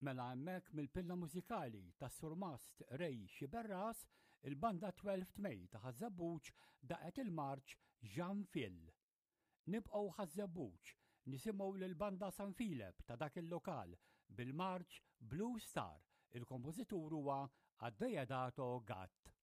Mela hemmhekk mill-pilla mużikali tas-Sur Mast Rej Xiberras, il-banda 12 May ta' Ħażabbuċ daqet il-marċ Jean Phil. Nibqgħu Ħażabbuċ nisimgħu lill-banda San Filip ta' dak il-lokal bil-marċ Blue Star, il-kompożitur huwa Addeodato Gatt.